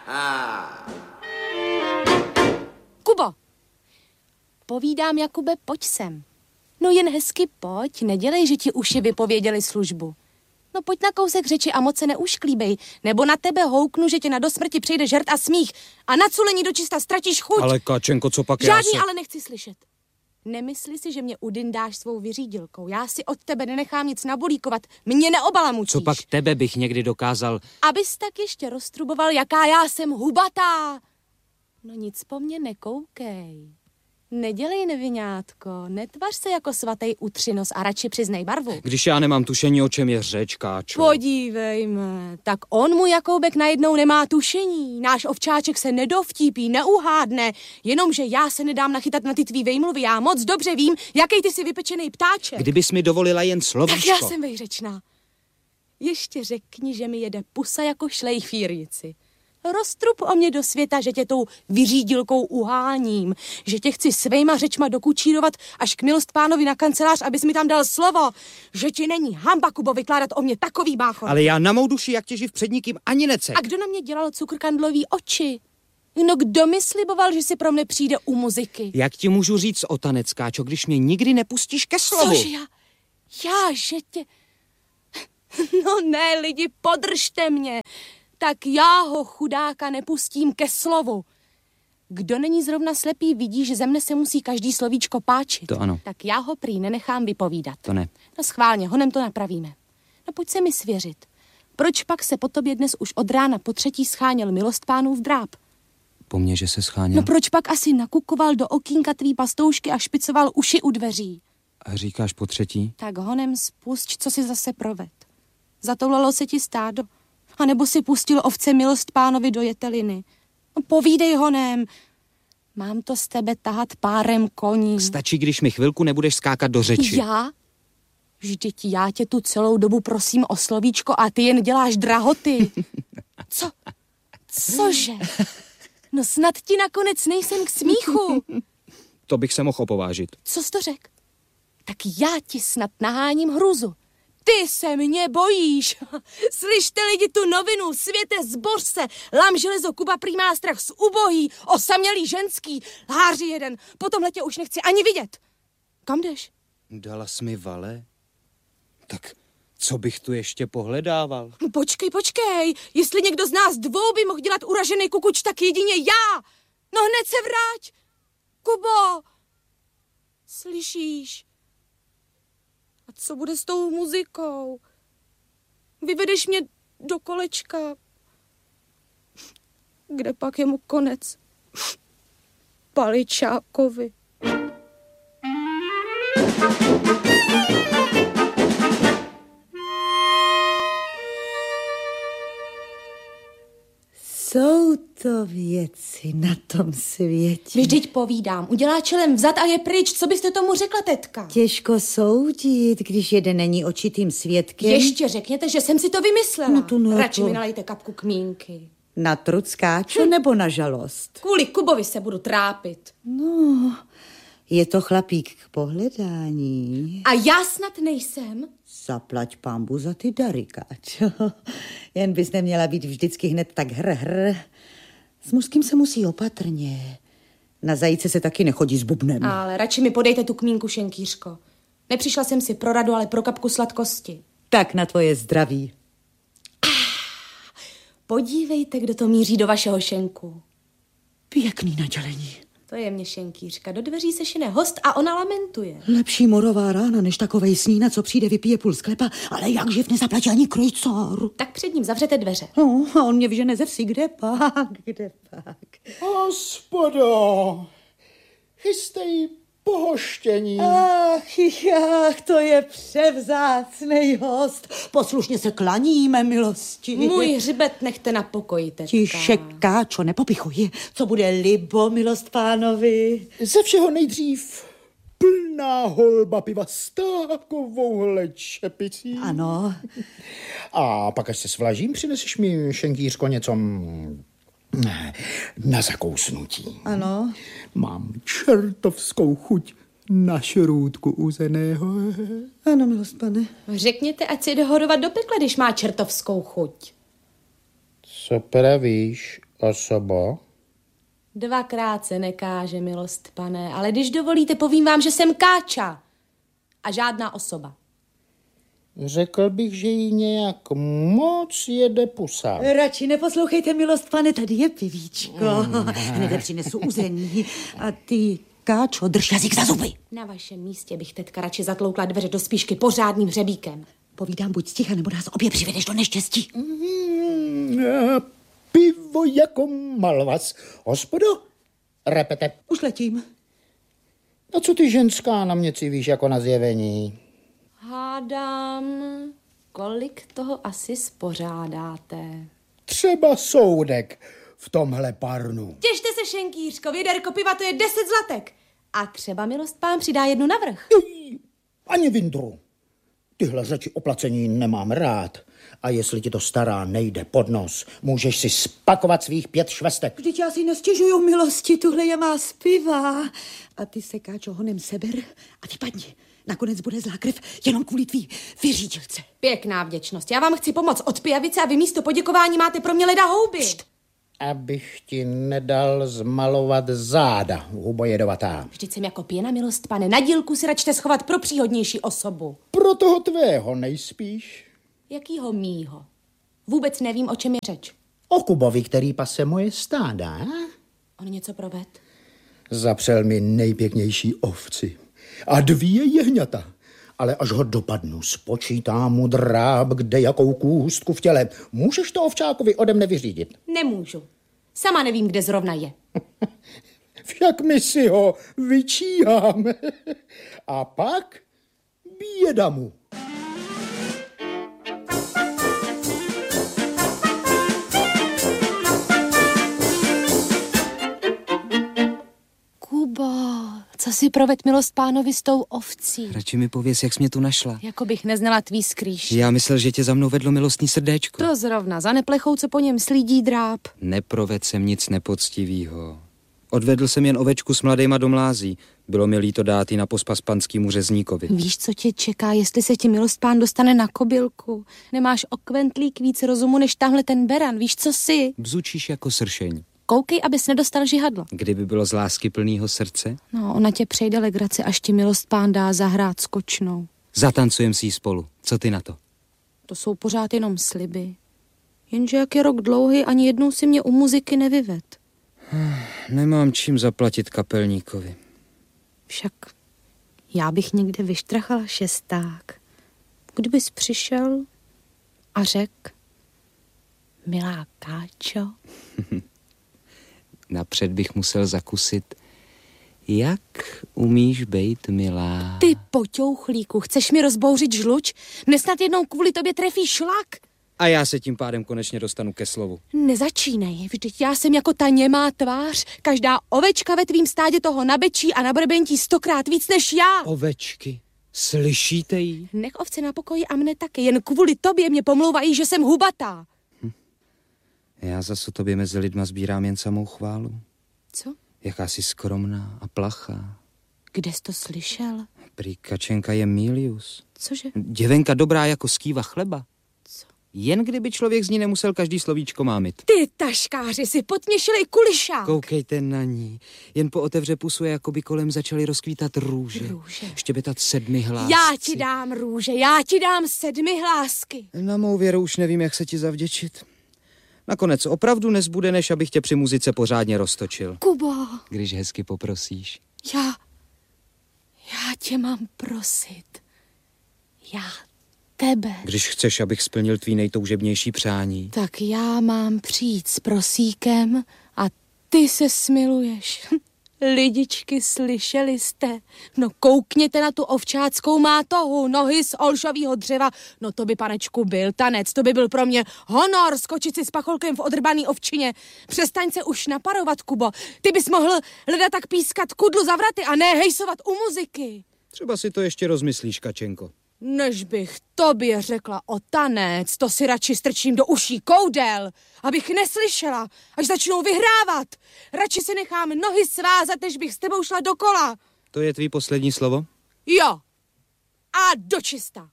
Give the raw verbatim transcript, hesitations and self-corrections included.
Kubo, povídám, Jakube, pojď sem. No jen hezky pojď, nedělej, že ti uši vypověděli službu. No pojď na kousek řeči a moc se neušklíbej, nebo na tebe houknu, že tě na dosmrti přijde žert a smích a na culení dočista ztratíš chuť. Ale Káčenko, co pak Žádný já se... ale nechci slyšet. Nemysli si, že mě udyndáš svou vyřídilkou. Já si od tebe nenechám nic nabolíkovat. Mě neobalamutíš. Co pak tebe bych někdy dokázal... Abys tak ještě roztruboval, jaká já jsem hubatá. No nic po mně nekoukej. Nedělej nevinátko, netvař se jako svatý utřinos a radši přiznej barvu. Když já nemám tušení, o čem je řeč, Káčo. Podívejme, tak on mu Jakoubek najednou nemá tušení. Náš ovčáček se nedovtípí, neuhádne, jenomže já se nedám nachytat na ty tvý vejmluvy. Já moc dobře vím, jaký ty jsi vypečený ptáček. Kdybys mi dovolila jen slovíčko. Tak já jsem vejřečná. Ještě řekni, že mi jede pusa jako šlejfírnici. Roztrup o mě do světa, že tě tou vyřídilkou uháním, že tě chci svejma řečma dokučírovat až k milost pánovi na kancelář, abys mi tam dal slovo, že ti není hamba, Kubo, vykládat o mě takový báchor. Ale já na mou duši, jak tě živ před nikým, ani necek. A kdo na mě dělal cukrkandlový oči? No kdo mi sliboval, že si pro mne přijde u muziky? Jak ti můžu říct o tanec, Káčo, když mě nikdy nepustíš ke slovu? Cože já? Já, že tě... No ne, lidi, podržte mě. Tak já ho, chudáka, nepustím ke slovu. Kdo není zrovna slepý, vidí, že ze mne se musí každý slovíčko páčit. To ano. Tak já ho prý nenechám vypovídat. To ne. No schválně, honem to napravíme. No pojď se mi svěřit. Proč pak se po tobě dnes už od rána po třetí scháněl milost pánův dráp? Po mně, že se scháněl? No proč pak asi nakukoval do okýnka tvý pastoušky a špicoval uši u dveří? A říkáš po třetí? Tak honem spusť, co si zase proved. Zatoulalo se ti stádo. A nebo si pustil ovce milost pánovi do jeteliny. No, povídej honem. Mám to z tebe tahat párem koní. Stačí, když mi chvilku nebudeš skákat do řeči. Já? Vždyť já tě tu celou dobu prosím o slovíčko a ty jen děláš drahoty. Co? Cože? No snad ti nakonec nejsem k smíchu. To bych se mohl opovážit. Co jsi to řek? Tak já ti snad naháním hruzu. Ty se mě bojíš. Slyšte lidi tu novinu, světe zboř se. Lam železo, Kuba prý má strach z ubohý, osamělý ženský, lháři jeden. Potom letě už nechci ani vidět. Kam jdeš? Dala jsi mi vale? Tak co bych tu ještě pohledával? No počkej, počkej. Jestli někdo z nás dvou by mohl dělat uražený kukuč, tak jedině já. No hned se vrať. Kubo, slyšíš? A co bude s tou muzikou? Vyvedeš mě do kolečka. Kde pak je mu konec? Paličákovi. Jsou to věci na tom světě. Vždyť povídám, udělá čelem vzad a je pryč. Co byste tomu řekla, tetka? Těžko soudit, když jeden není očitým svědkem. Ještě řekněte, že jsem si to vymyslela. No to ne, Radši to... mi nalejte kapku kmínky. Na truc, Káčo, hm. nebo na žalost? Kvůli Kubovi se budu trápit. No, je to chlapík k pohledání. A já snad nejsem? Zaplať pambu za ty dary, Káčo. Jen bys neměla být vždycky hned tak hr, hr. S mužským se musí opatrně. Na zajíce se taky nechodí s bubnem. Ale radši mi podejte tu kmínku, šenkýřko. Nepřišla jsem si pro radu, ale pro kapku sladkosti. Tak na tvoje zdraví. Podívejte, kdo to míří do vašeho šenku. Pěkný nadělení. To je mě šenkýřka. Do dveří se šine host a ona lamentuje. Lepší morová rána, než takovej snína, co přijde, vypije půl sklepa, ale jak živ nezaplatí ani krojcár. Tak před ním zavřete dveře. No, a on mě vyžene ze vsi, kde pak, kde pak. Hospodo, chystej pohoštění. Ach, ach, to je převzácnej host. Poslušně se klaníme, milosti. Můj hřbet nechte na pokoji, teďka. Tiše, Káčo, nepopichuj. Co bude libo, milost pánovi? Ze všeho nejdřív plná holba piva s takovouhle čepicí. Ano. A pak, až se svlažím, přineseš mi, šenkýřko, něco na zakousnutí. Ano. Mám čertovskou chuť na šrůdku uzeného. Ano, milost pane. Řekněte, ať si jde horovat do pekla, když má čertovskou chuť. Co pravíš, Osoba? Dvakrát se nekáže, milost pane, ale když dovolíte, povím vám, že jsem Káča a žádná osoba. Řekl bych, že jí nějak moc jede pusa. Radši neposlouchejte, milost pane, tady je pivíčko. Mm. Hned přinesu uzení. A ty, Káčo, drž jazyk za zuby. Na vašem místě bych teďka radši zatloukla dveře do spíšky pořádným hřebíkem. Povídám, buď sticha, nebo nás obě přivedeš do neštěstí. Mm, pivo jako malvas. Hospodo, repete. Už letím. A co ty ženská na mě civíš jako na zjevení? Hádám, kolik toho asi spořádáte. Třeba soudek v tomhle parnu. Těšte se, šenkýřko, věderko piva, to je deset zlatek. A třeba milost pán přidá jednu navrch. Ej, ani vindru. Tyhle řeči o placení nemám rád. A jestli ti to stará nejde pod nos, můžeš si spakovat svých pět švestek. Vždyť já si nestěžuju, milosti, tuhle je má zpěvá. A ty se, Káčo, honem seber a vypadni. Nakonec bude zlá krev jenom kvůli tvý vyřídilce. Pěkná vděčnost. Já vám chci pomoct od pijavice a vy místo poděkování máte pro mě leda houby. Pšt. Abych ti nedal zmalovat záda, hubojedovatá. Vždyť jsem jako pěna, milost pane. Na dílku si račte schovat pro příhodnější osobu. Pro toho tvého nejspíš. Jakýho mýho? Vůbec nevím, o čem je řeč. O Kubovi, který pase moje stáda. Eh? On něco proved? Zapřel mi nejpěknější ovci a dvě jehňata. Ale až ho dopadnu, spočítám mu dráb, kde jakou kůstku v těle. Můžeš to ovčákovi ode mne vyřídit? Nemůžu. Sama nevím, kde zrovna je. Však my si ho vyčíháme. A pak běda mu. Kubo, co si proved, milost pánovi, s tou ovcí? Radši mi pověz, jak jsi mě tu našla. Jako bych neznala tvý skrýš. Já myslel, že tě za mnou vedlo milostný srdéčko. To zrovna, za neplechou, co po něm slídí dráp. Neproved jsem nic nepoctivýho. Odvedl jsem jen ovečku s mladejma do mlází. Bylo mi líto dát ji na pospas panskýmu řezníkovi. Víš, co tě čeká, jestli se ti milost pán dostane na kobylku? Nemáš o kventlík víc rozumu než tamhle ten beran, víš, co jsi? Bzučíš jako sršeň. Koukej, abys nedostal žihadlo. Kdyby bylo z lásky plnýho srdce? No, ona tě přejde legraci, až ti milost pán dá zahrát skočnou. Zatancujem si ji spolu. Co ty na to? To jsou pořád jenom sliby. Jenže jak je rok dlouhý, ani jednou si mě u muziky nevyved. Nemám čím zaplatit kapelníkovi. Však já bych někde vyštrachala šesták. Kdybys přišel a řekl, milá Káčo. Napřed bych musel zakusit, jak umíš bejt milá. Ty poťouchlíku, chceš mi rozbouřit žluč? Mne snad jednou kvůli tobě trefí šlak. A já se tím pádem konečně dostanu ke slovu. Nezačínej, vždyť já jsem jako ta němá tvář. Každá ovečka ve tvým stádě toho nabečí a nabrbentí stokrát víc než já. Ovečky, slyšíte jí? Nech ovce na pokoji a mne taky, jen kvůli tobě mě pomlouvají, že jsem hubatá. Hm. Já zase tobě mezi lidma sbírám jen samou chválu. Co? Jaká jsi skromná a plachá. Kde jsi to slyšel? Prý Kačenka je Milius. Cože? Děvenka dobrá jako skýva chleba. Co? Jen kdyby člověk z ní nemusel každý slovíčko mámit. Ty taškáři si potměšili kulišák. Koukejte na ní. Jen po otevře pusu, jako by kolem začaly rozkvítat růže. Růže. Štěbetat sedmi hlásci. Já ti dám růže, já ti dám sedmi hlásky. Na mou věru už nevím, jak se ti zavděčit. Nakonec opravdu nezbude, než abych tě při muzice pořádně roztočil. Kubo. Když hezky poprosíš. Já, já tě mám prosit. Já tebe. Když chceš, abych splnil tvý nejtoužebnější přání. Tak já mám přijít s prosíkem a ty se smiluješ. Lidičky, slyšeli jste? No koukněte na tu ovčáckou mátohu, nohy z olšovýho dřeva. No to by, panečku, byl tanec, to by byl pro mě honor skočit si s pacholkem v odrbaný ovčině. Přestaň se už naparovat, Kubo. Ty bys mohl leda tak pískat kudlu za vraty a ne hejsovat u muziky. Třeba si to ještě rozmyslíš, Kačenko. Než bych tobě řekla o tanec, to si radši strčím do uší koudel, abych neslyšela, až začnou vyhrávat. Radši si nechám nohy svázat, než bych s tebou šla dokola. To je tvý poslední slovo? Jo. A dočista.